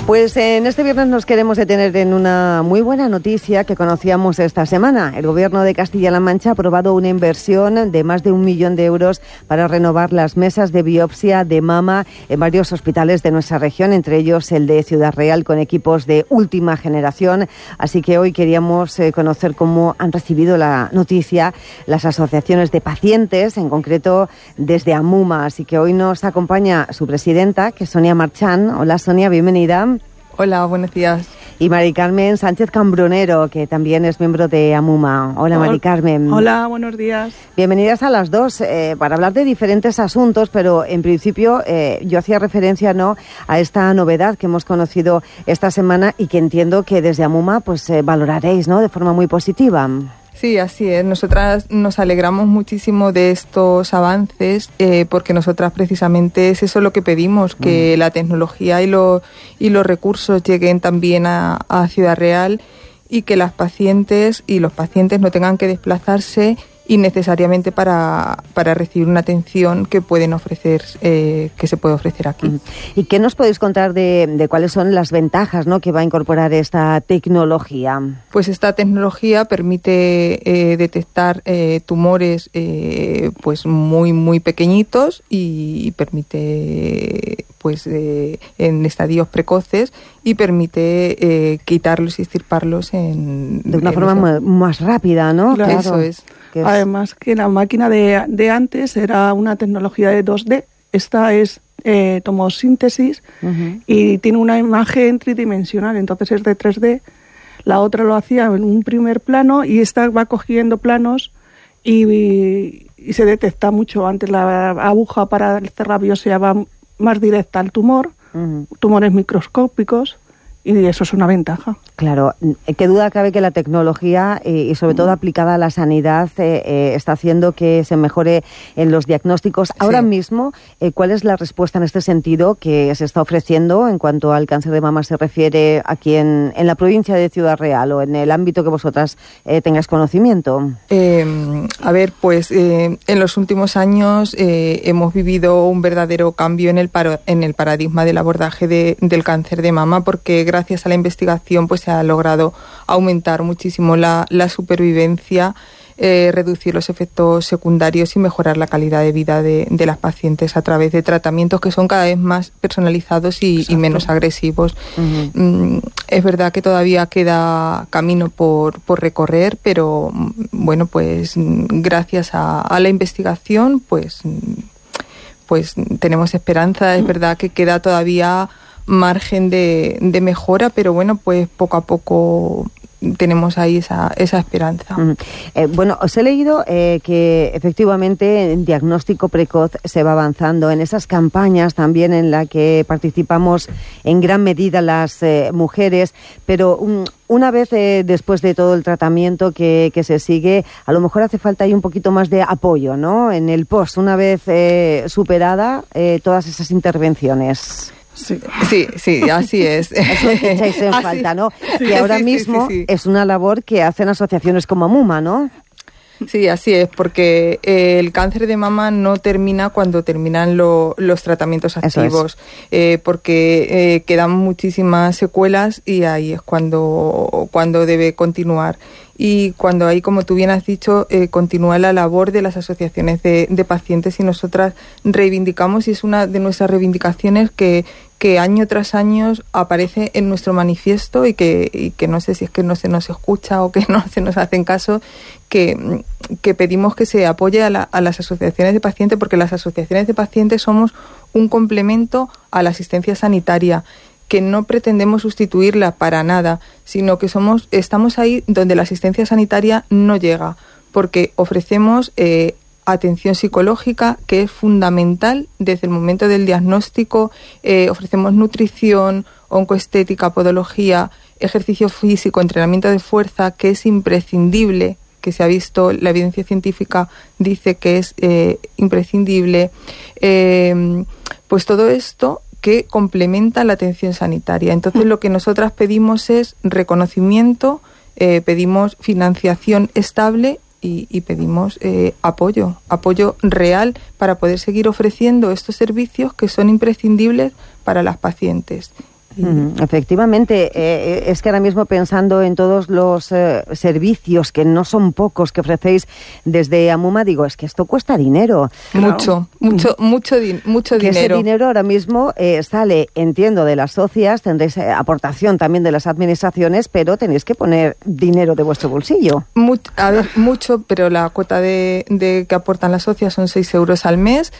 Pues en este viernes nos queremos detener en una muy buena noticia que conocíamos esta semana. El Gobierno de Castilla-La Mancha ha aprobado una inversión de más de 1 millón de euros para renovar las mesas de biopsia de mama en varios hospitales de nuestra región, entre ellos el de Ciudad Real, con equipos de última generación. Así que hoy queríamos conocer cómo han recibido la noticia las asociaciones de pacientes, en concreto desde AMUMA. Así que hoy nos acompaña su presidenta, que es Sonia Marchán. Hola Sonia, bienvenida. Hola, buenos días. Y Mari Carmen Sánchez Cambronero, que también es miembro de AMUMA. Hola, Mari Carmen. Hola, buenos días. Bienvenidas a las dos para hablar de diferentes asuntos, pero en principio yo hacía referencia a esta novedad que hemos conocido esta semana y que entiendo que desde AMUMA pues valoraréis de forma muy positiva. Sí, así es. Nosotras nos alegramos muchísimo de estos avances porque nosotras precisamente es eso lo que pedimos, que la tecnología y los recursos lleguen también a Ciudad Real y que las pacientes y los pacientes no tengan que desplazarse innecesariamente para recibir una atención que pueden ofrecer, que se puede ofrecer aquí. ¿Y qué nos podéis contar de cuáles son las ventajas que va a incorporar esta tecnología? Pues esta tecnología permite detectar tumores pues muy muy pequeñitos y permite pues en estadios precoces y permite quitarlos y extirparlos de una forma más rápida, ¿no? Claro. Eso es. Además que la máquina de antes era una tecnología de 2D, esta es tomosíntesis y tiene una imagen tridimensional, entonces es de 3D. La otra lo hacía en un primer plano y esta va cogiendo planos y se detecta mucho antes. La aguja para hacer la biopsia va más directa al tumor, tumores microscópicos, y eso es una ventaja. Claro, qué duda cabe que la tecnología y sobre todo aplicada a la sanidad está haciendo que se mejore en los diagnósticos. Ahora mismo, ¿cuál es la respuesta en este sentido que se está ofreciendo en cuanto al cáncer de mama se refiere aquí en la provincia de Ciudad Real o en el ámbito que vosotras tengáis conocimiento? A ver, pues en los últimos años hemos vivido un verdadero cambio en el paradigma del abordaje del cáncer de mama, porque gracias a la investigación pues se ha logrado aumentar muchísimo la supervivencia, reducir los efectos secundarios y mejorar la calidad de vida de las pacientes a través de tratamientos que son cada vez más personalizados y menos agresivos. Es verdad que todavía queda camino por recorrer, pero bueno, pues gracias a la investigación pues tenemos esperanza. Es verdad que queda todavía margen de mejora, pero bueno, pues poco a poco tenemos ahí esa esperanza. Bueno, os he leído que efectivamente en diagnóstico precoz se va avanzando en esas campañas también en la que participamos en gran medida las mujeres, pero una vez después de todo el tratamiento que se sigue, a lo mejor hace falta ahí un poquito más de apoyo, ¿no? En el post, una vez superada todas esas intervenciones. Sí, así es. Eso echáis en falta, ¿no? Que ahora mismo es una labor que hacen asociaciones como AMUMA, ¿no? Sí, así es, porque el cáncer de mama no termina cuando terminan los tratamientos activos, porque quedan muchísimas secuelas y ahí es cuando debe continuar. Y cuando ahí, como tú bien has dicho, continúa la labor de las asociaciones de pacientes y nosotras reivindicamos, y es una de nuestras reivindicaciones que año tras año aparece en nuestro manifiesto y que no sé si es que no se nos escucha o que no se nos hacen caso, que pedimos que se apoye a las asociaciones de pacientes, porque las asociaciones de pacientes somos un complemento a la asistencia sanitaria, que no pretendemos sustituirla para nada, sino que estamos ahí donde la asistencia sanitaria no llega, porque ofrecemos atención psicológica, que es fundamental desde el momento del diagnóstico, ofrecemos nutrición, oncoestética, podología, ejercicio físico, entrenamiento de fuerza, que es imprescindible, que se ha visto, la evidencia científica dice que es imprescindible, pues todo esto que complementa la atención sanitaria. Entonces lo que nosotras pedimos es reconocimiento, pedimos financiación estable y pedimos apoyo real para poder seguir ofreciendo estos servicios que son imprescindibles para las pacientes. Efectivamente, es que ahora mismo pensando en todos los servicios, que no son pocos, que ofrecéis desde Amuma, digo, es que esto cuesta dinero. Mucho dinero. Ese dinero ahora mismo sale, entiendo, de las socias, tendréis aportación también de las administraciones, pero tenéis que poner dinero de vuestro bolsillo. Mucho, pero la cuota de que aportan las socias son 6 euros al mes.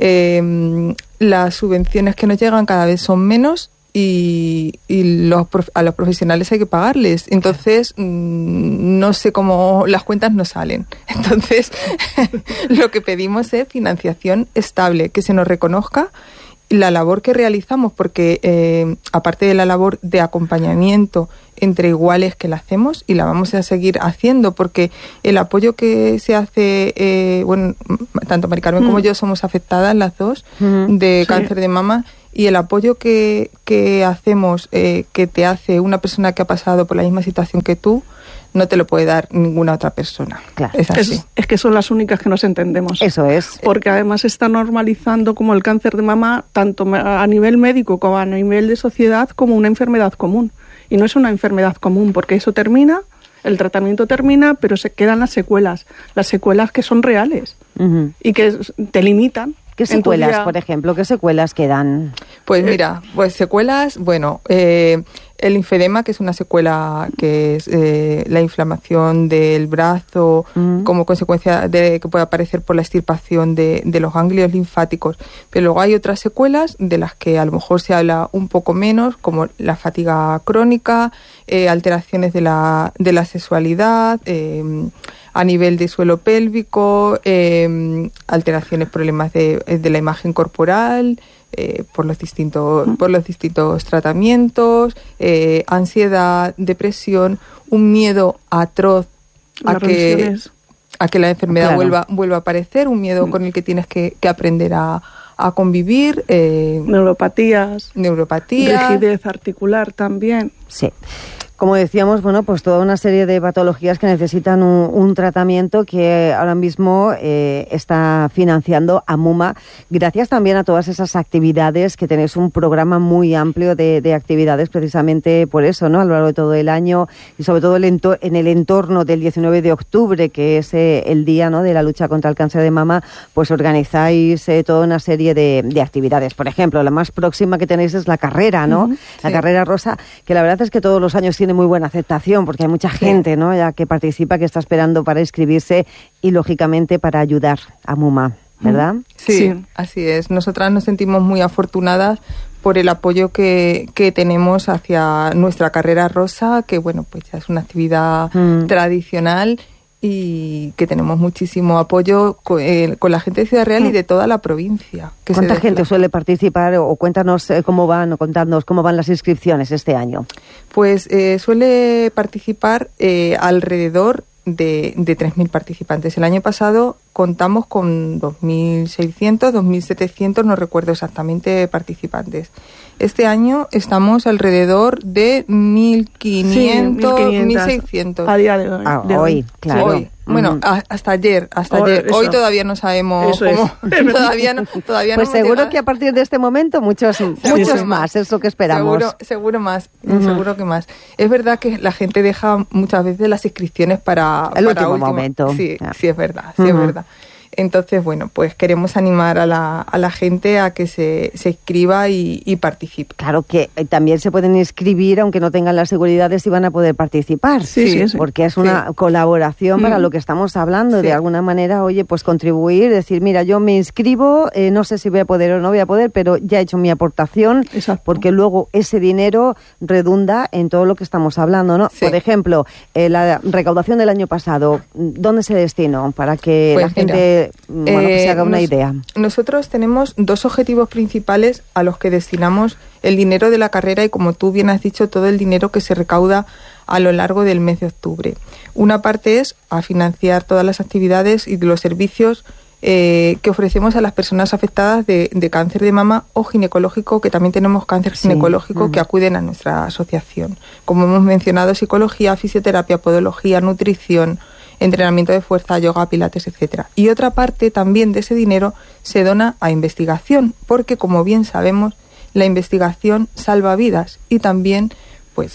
Las subvenciones que nos llegan cada vez son menos. Y a los profesionales hay que pagarles. Entonces, no sé cómo las cuentas no salen. Entonces, lo que pedimos es financiación estable, que se nos reconozca la labor que realizamos, porque aparte de la labor de acompañamiento entre iguales que la hacemos, y la vamos a seguir haciendo, porque el apoyo que se hace, tanto Mari Carmen como yo somos afectadas las dos de cáncer de mama, y el apoyo que hacemos, que te hace una persona que ha pasado por la misma situación que tú, no te lo puede dar ninguna otra persona. Claro. Es así. Es que son las únicas que nos entendemos. Eso es. Porque además se está normalizando como el cáncer de mama, tanto a nivel médico como a nivel de sociedad, como una enfermedad común. Y no es una enfermedad común, porque eso termina, el tratamiento termina, pero se quedan las secuelas que son reales y que te limitan. ¿Qué secuelas, por ejemplo? ¿Qué secuelas quedan? Pues mira, secuelas, el linfedema, que es una secuela que es la inflamación del brazo como consecuencia de que puede aparecer por la extirpación de los ganglios linfáticos. Pero luego hay otras secuelas de las que a lo mejor se habla un poco menos, como la fatiga crónica, alteraciones de la sexualidad, a nivel de suelo pélvico, alteraciones, problemas de la imagen corporal, por los distintos tratamientos, ansiedad, depresión, un miedo atroz a que la enfermedad vuelva a aparecer, un miedo con el que tienes que aprender a convivir. Neuropatías. Rigidez articular también. Sí. Como decíamos, pues toda una serie de patologías que necesitan un tratamiento que ahora mismo está financiando Amuma, gracias también a todas esas actividades, que tenéis un programa muy amplio de actividades precisamente por eso, ¿no? A lo largo de todo el año, y sobre todo en el entorno del 19 de octubre, que es el día, ¿no?, de la lucha contra el cáncer de mama, pues organizáis toda una serie de actividades. Por ejemplo, la más próxima que tenéis es la carrera, ¿no? La carrera rosa, que la verdad es que todos los años tiene muy buena aceptación, porque hay mucha gente, ¿no?, ya que participa, que está esperando para inscribirse y, lógicamente, para ayudar a Amuma, ¿verdad? Sí, así es. Nosotras nos sentimos muy afortunadas por el apoyo que tenemos hacia nuestra carrera rosa, que, pues ya es una actividad tradicional, y que tenemos muchísimo apoyo con la gente de Ciudad Real y de toda la provincia. ¿Cuánta gente suele participar? O cuéntanos contadnos cómo van las inscripciones este año. Pues suele participar alrededor de 3.000 participantes. El año pasado contamos con 2.600, 2.700, no recuerdo exactamente, participantes. Este año estamos alrededor de 1.500, 1.600. A día de hoy. Hoy, claro. Hoy. Bueno, hasta ayer. Hoy todavía no sabemos cómo. Todavía no. Pues seguro que a partir de este momento muchos más, es lo que esperamos. Seguro más, seguro que más. Es verdad que la gente deja muchas veces las inscripciones para el último momento. Sí, es verdad, es verdad. Entonces, pues queremos animar a la gente a que se inscriba y participe. Claro que también se pueden inscribir, aunque no tengan las seguridades, y van a poder participar. Sí. Porque es una colaboración para lo que estamos hablando. De alguna manera, pues contribuir, decir, mira, yo me inscribo, no sé si voy a poder o no voy a poder, pero ya he hecho mi aportación. Exacto. Porque luego ese dinero redunda en todo lo que estamos hablando, ¿no? Sí. Por ejemplo, la recaudación del año pasado, ¿dónde se destinó? Para que la gente que se haga una idea. Nosotros tenemos 2 objetivos principales a los que destinamos el dinero de la carrera, y, como tú bien has dicho, todo el dinero que se recauda a lo largo del mes de octubre. Una parte es a financiar todas las actividades y los servicios que ofrecemos a las personas afectadas de cáncer de mama o ginecológico, que también tenemos cáncer ginecológico, que acuden a nuestra asociación. Como hemos mencionado, psicología, fisioterapia, podología, nutrición, entrenamiento de fuerza, yoga, pilates, etcétera. Y otra parte también de ese dinero se dona a investigación, porque, como bien sabemos, la investigación salva vidas y también, pues,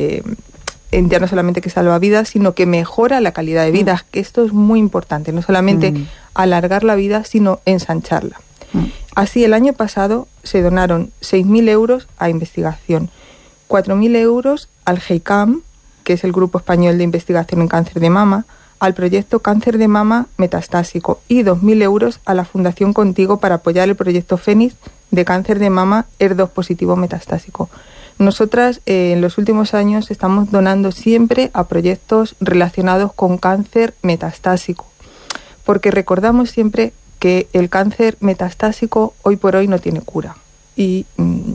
ya no solamente que salva vidas, sino que mejora la calidad de vida, que esto es muy importante, no solamente alargar la vida, sino ensancharla. Así, el año pasado se donaron 6.000 euros a investigación, 4.000 euros al GEICAM, que es el Grupo Español de Investigación en Cáncer de Mama, al proyecto Cáncer de Mama Metastásico, y 2.000 euros a la Fundación Contigo para apoyar el proyecto Fénix de cáncer de mama HER2 positivo metastásico. Nosotras en los últimos años estamos donando siempre a proyectos relacionados con cáncer metastásico, porque recordamos siempre que el cáncer metastásico hoy por hoy no tiene cura. Y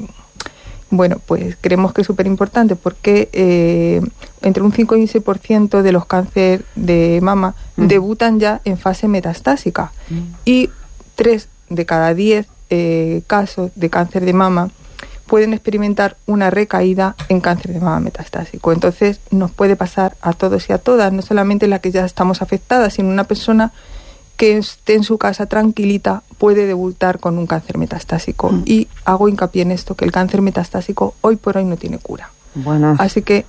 bueno, pues creemos que es súper importante porque entre un 5 y un 6% de los cánceres de mama debutan ya en fase metastásica y 3 de cada 10 casos de cáncer de mama pueden experimentar una recaída en cáncer de mama metastásico. Entonces nos puede pasar a todos y a todas, no solamente la que ya estamos afectadas, sino una persona que esté en su casa tranquilita puede debutar con un cáncer metastásico. Y hago hincapié en esto, que el cáncer metastásico hoy por hoy no tiene cura. Bueno. Así que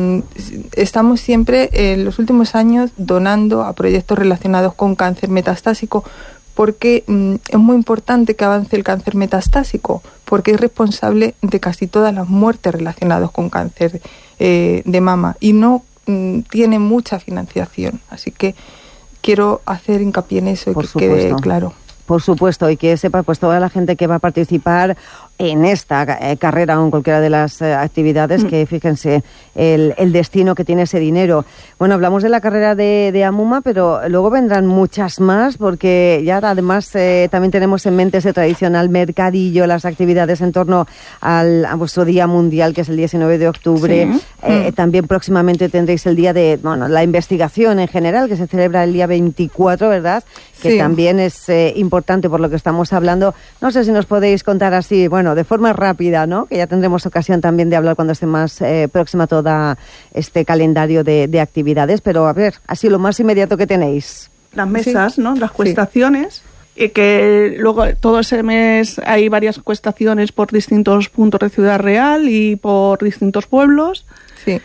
estamos siempre en los últimos años donando a proyectos relacionados con cáncer metastásico, porque es muy importante que avance el cáncer metastásico, porque es responsable de casi todas las muertes relacionadas con cáncer de mama y no tiene mucha financiación. Así que quiero hacer hincapié en eso y que quede claro. Por supuesto, y que sepa pues toda la gente que va a participar en esta carrera o en cualquiera de las actividades, que fíjense el destino que tiene ese dinero. Bueno, hablamos de la carrera de Amuma, pero luego vendrán muchas más, porque ya además también tenemos en mente ese tradicional mercadillo, las actividades en torno a vuestro Día Mundial, que es el 19 de octubre. Sí. También próximamente tendréis el Día de la investigación en general, que se celebra el día 24, ¿verdad? Que sí, también es importante por lo que estamos hablando. No sé si nos podéis contar así, de forma rápida, ¿no? Que ya tendremos ocasión también de hablar cuando esté más próxima toda este calendario de actividades, pero a ver, así lo más inmediato que tenéis. Las mesas, sí, ¿no? Las cuestaciones, y que luego todo ese mes hay varias cuestaciones por distintos puntos de Ciudad Real y por distintos pueblos. Sí.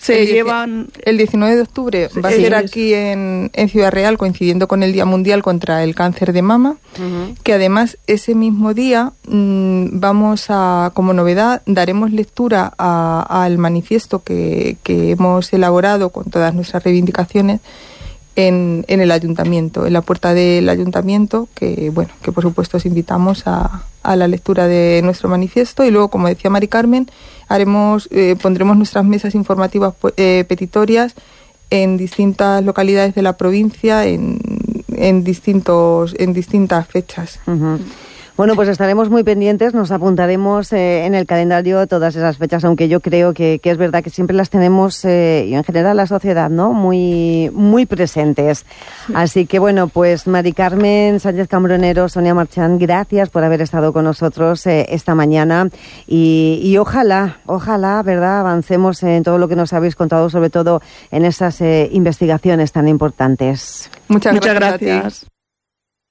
El 19 de octubre va a ser aquí en Ciudad Real, coincidiendo con el Día Mundial contra el Cáncer de Mama, que además ese mismo día vamos a, como novedad, daremos lectura al manifiesto que hemos elaborado con todas nuestras reivindicaciones en el ayuntamiento, en la puerta del ayuntamiento, que por supuesto os invitamos a la lectura de nuestro manifiesto. Y luego, como decía Mari Carmen, pondremos nuestras mesas informativas petitorias en distintas localidades de la provincia en distintas fechas. Bueno, pues estaremos muy pendientes, nos apuntaremos en el calendario todas esas fechas, aunque yo creo que es verdad que siempre las tenemos, y en general la sociedad, ¿no? Muy, muy presentes. Así que pues Mari Carmen Sánchez Cambronero, Sonia Marchán, gracias por haber estado con nosotros esta mañana y ojalá, ¿verdad?, avancemos en todo lo que nos habéis contado, sobre todo en esas investigaciones tan importantes. Muchas gracias.